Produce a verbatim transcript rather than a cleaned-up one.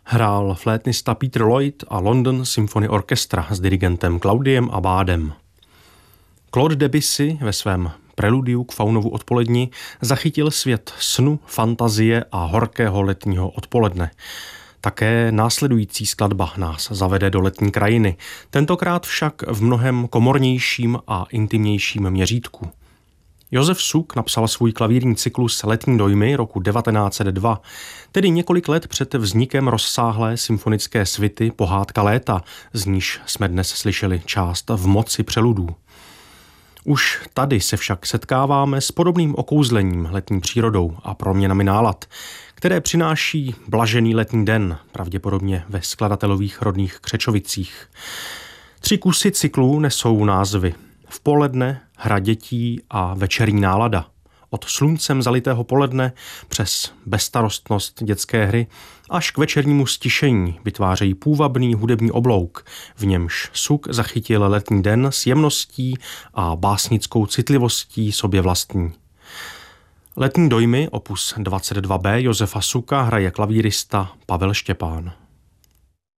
Hrál flétnista Peter Lloyd a London Symphony Orchestra s dirigentem Claudiem Abadem. Claude Debussy ve svém preludiu k Faunovu odpoledni zachytil svět snu, fantazie a horkého letního odpoledne. Také následující skladba nás zavede do letní krajiny, tentokrát však v mnohem komornějším a intimnějším měřítku. Josef Suk napsal svůj klavírní cyklus Letní dojmy roku devatenáct set dva, tedy několik let před vznikem rozsáhlé symfonické svity Pohádka léta, z níž jsme dnes slyšeli část V moci přeludů. Už tady se však setkáváme s podobným okouzlením letní přírodou a proměnami nálad, které přináší blažený letní den, pravděpodobně ve skladatelových rodných Křečovicích. Tři kusy cyklů nesou názvy V poledne, Hra dětí a Večerní nálada. Od sluncem zalitého poledne přes bezstarostnost dětské hry až k večernímu stišení vytvářejí půvabný hudební oblouk, v němž Suk zachytil letní den s jemností a básnickou citlivostí sobě vlastní. Letní dojmy opus dvacet dva bé Josefa Suka hraje klavírista Pavel Štěpán.